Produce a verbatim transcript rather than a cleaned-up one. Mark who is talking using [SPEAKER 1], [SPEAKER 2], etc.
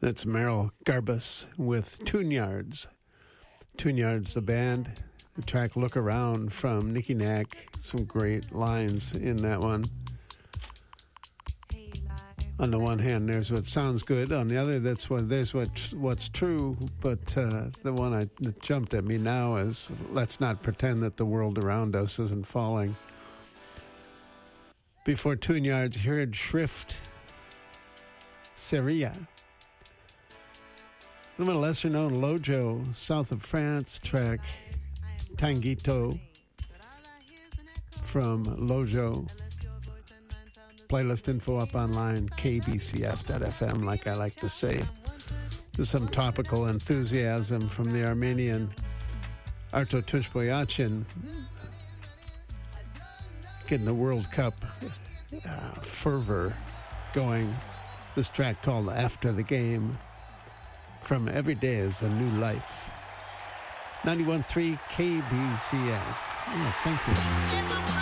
[SPEAKER 1] That's Merrill Garbus with Tune Yards. Tune Yards, the band. The track Look Around from Nicky Nack. Some great lines in that one. On the one hand, there's what sounds good. On the other, that's what there's what what's true. But uh, the one I, that jumped at me now is, let's not pretend that the world around us isn't falling. Before Tune Yards, you heard Shrift, Seria. A little lesser known Lojo, south of France track, Tanguito from Lojo. Playlist info up online, k b c s dot f m, like I like to say. There's some topical enthusiasm from the Armenian Arto Tunçboyachin, getting the World Cup uh, fervor going. This track called After the Game, from Every Day is a New Life. ninety-one point three K B C S. Oh, thank you.